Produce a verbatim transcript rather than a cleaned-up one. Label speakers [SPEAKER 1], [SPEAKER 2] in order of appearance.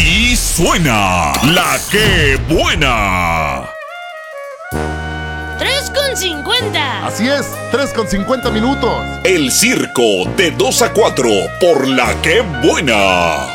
[SPEAKER 1] Y suena la que buena.
[SPEAKER 2] tres con cincuenta.
[SPEAKER 3] Así es, tres con cincuenta minutos.
[SPEAKER 1] El circo de dos a cuatro por la que buena.